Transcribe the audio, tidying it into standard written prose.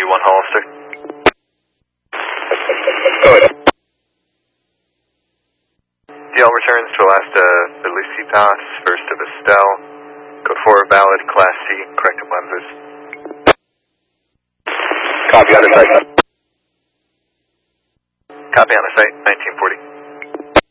1 Hollister. DL returns to Alaska Felicitas, first of Estelle. Code 4 valid, Class C, corrected lenses. Copy on the site. Copy on the site, 1940.